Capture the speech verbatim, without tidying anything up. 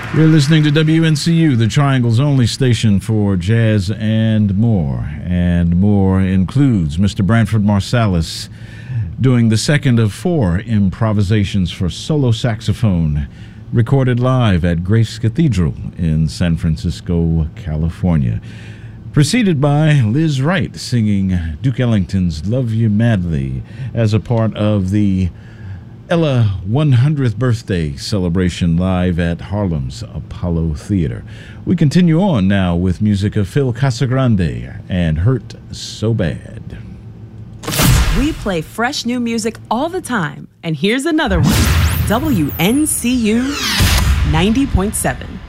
You're listening to W N C U, the Triangle's only station for jazz and more. And more includes Mister Branford Marsalis doing the second of four improvisations for solo saxophone, recorded live at Grace Cathedral in San Francisco, California. Preceded by Liz Wright singing Duke Ellington's Love You Madly as a part of the Ella one hundredth birthday celebration live at Harlem's Apollo Theater. We continue on now with music of Phil Casagrande and Hurt So Bad. We play fresh new music all the time, and here's another one. W N C U ninety point seven.